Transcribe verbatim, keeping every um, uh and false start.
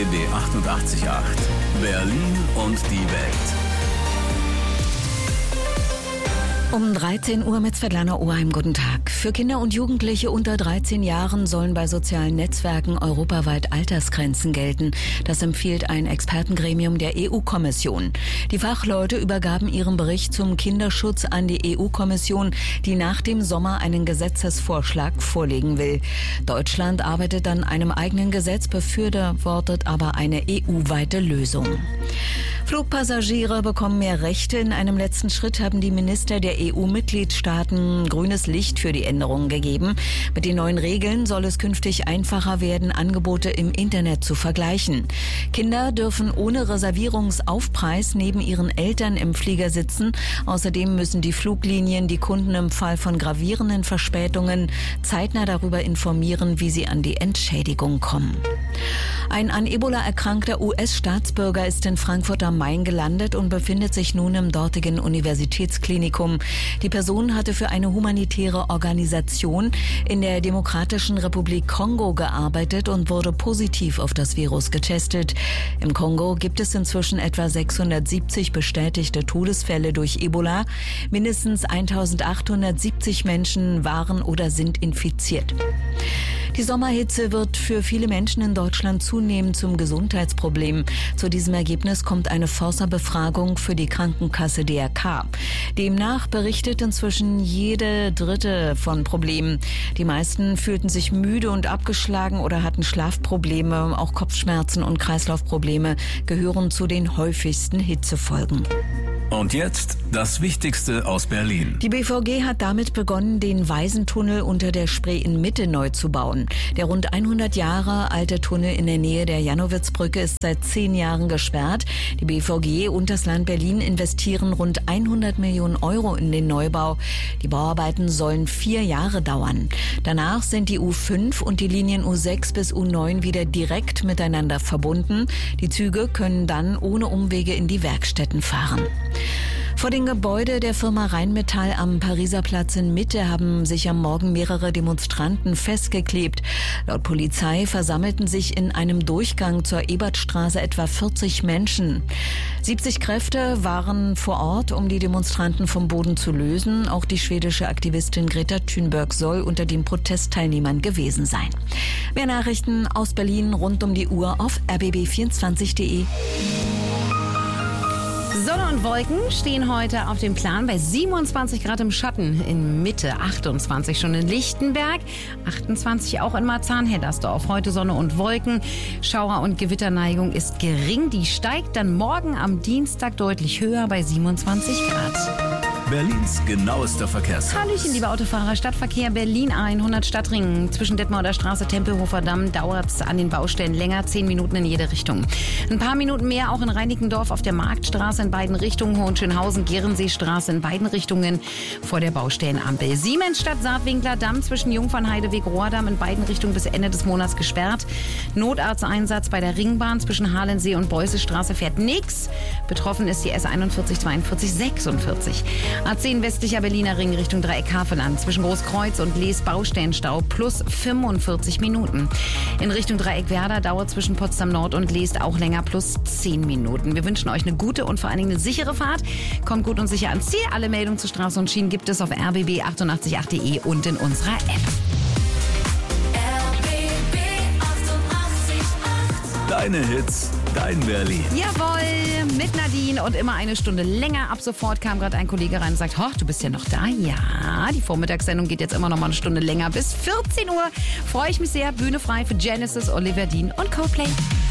B achtundachtzig Komma acht. Berlin und die Welt. Um dreizehn Uhr mit Svetlana Oheim, guten Tag. Für Kinder und Jugendliche unter dreizehn Jahren sollen bei sozialen Netzwerken europaweit Altersgrenzen gelten. Das empfiehlt ein Expertengremium der E U-Kommission. Die Fachleute übergaben ihren Bericht zum Kinderschutz an die E U-Kommission, die nach dem Sommer einen Gesetzesvorschlag vorlegen will. Deutschland arbeitet an einem eigenen Gesetz, befürwortet aber eine E U-weite Lösung. Flugpassagiere bekommen mehr Rechte. In einem letzten Schritt haben die Minister der E U-Mitgliedstaaten grünes Licht für die Änderungen gegeben. Mit den neuen Regeln soll es künftig einfacher werden, Angebote im Internet zu vergleichen. Kinder dürfen ohne Reservierungsaufpreis neben ihren Eltern im Flieger sitzen. Außerdem müssen die Fluglinien die Kunden im Fall von gravierenden Verspätungen zeitnah darüber informieren, wie sie an die Entschädigung kommen. Ein an Ebola erkrankter U S-Staatsbürger ist in Frankfurt am Main gelandet und befindet sich nun im dortigen Universitätsklinikum. Die Person hatte für eine humanitäre Organisation in der Demokratischen Republik Kongo gearbeitet und wurde positiv auf das Virus getestet. Im Kongo gibt es inzwischen etwa sechshundertsiebzig bestätigte Todesfälle durch Ebola. Mindestens eintausendachthundertsiebzig Menschen waren oder sind infiziert. Die Sommerhitze wird für viele Menschen in Deutschland zunehmend zum Gesundheitsproblem. Zu diesem Ergebnis kommt eine Forsa-Befragung für die Krankenkasse D R K. Demnach berichtet inzwischen jede Dritte von Problemen. Die meisten fühlten sich müde und abgeschlagen oder hatten Schlafprobleme. Auch Kopfschmerzen und Kreislaufprobleme gehören zu den häufigsten Hitzefolgen. Und jetzt das Wichtigste aus Berlin. Die B V G hat damit begonnen, den Waisentunnel unter der Spree in Mitte neu zu bauen. Der rund hundert Jahre alte Tunnel in der Nähe der Jannowitzbrücke ist seit zehn Jahren gesperrt. Die B V G und das Land Berlin investieren rund hundert Millionen Euro in den Neubau. Die Bauarbeiten sollen vier Jahre dauern. Danach sind die U fünf und die Linien U sechs bis U neun wieder direkt miteinander verbunden. Die Züge können dann ohne Umwege in die Werkstätten fahren. Vor dem Gebäude der Firma Rheinmetall am Pariser Platz in Mitte haben sich am Morgen mehrere Demonstranten festgeklebt. Laut Polizei versammelten sich in einem Durchgang zur Ebertstraße etwa vierzig Menschen. siebzig Kräfte waren vor Ort, um die Demonstranten vom Boden zu lösen. Auch die schwedische Aktivistin Greta Thunberg soll unter den Protestteilnehmern gewesen sein. Mehr Nachrichten aus Berlin rund um die Uhr auf r b b vierundzwanzig punkt d e. Sonne und Wolken stehen heute auf dem Plan bei siebenundzwanzig Grad im Schatten, in Mitte achtundzwanzig schon in Lichtenberg, achtundzwanzig auch in Marzahn-Hellersdorf. Heute Sonne und Wolken, Schauer- und Gewitterneigung ist gering, die steigt dann morgen am Dienstag deutlich höher bei siebenundzwanzig Grad. Berlins genauester Verkehrsservice. Hallöchen, liebe Autofahrer. Stadtverkehr Berlin hundert Stadtringen. Zwischen Detmolder Straße, Tempelhofer Damm dauert es an den Baustellen länger, zehn Minuten in jede Richtung. Ein paar Minuten mehr auch in Reinickendorf auf der Marktstraße in beiden Richtungen, Hohenschönhausen, Gerenseestraße in beiden Richtungen vor der Baustellenampel. Siemensstadt, Saatwinkler Damm zwischen Jungfernheideweg, Rohrdamm in beiden Richtungen bis Ende des Monats gesperrt. Notarzteinsatz bei der Ringbahn zwischen Halensee und Beußestraße fährt nix. Betroffen ist die S einundvierzig, zweiundvierzig, sechsundvierzig. A zehn westlicher Berliner Ring Richtung Dreieck-Havelland. Zwischen Großkreuz und Lees Baustellenstau plus fünfundvierzig Minuten. In Richtung Dreieck-Werder dauert zwischen Potsdam Nord und Lees auch länger plus zehn Minuten. Wir wünschen euch eine gute und vor allen Dingen eine sichere Fahrt. Kommt gut und sicher ans Ziel. Alle Meldungen zu Straße und Schienen gibt es auf r b b achtundachtzig punkt acht punkt d e und in unserer App. R B B achtundachtzig Komma acht. Deine Hits, dein Berlin. Jawohl, mit Nadine und immer eine Stunde länger. Ab sofort kam gerade ein Kollege rein und sagt, oh, du bist ja noch da. Ja, die Vormittagssendung geht jetzt immer noch mal eine Stunde länger. Bis vierzehn Uhr freue ich mich sehr. Bühne frei für Genesis, Oliver Dean und Coldplay.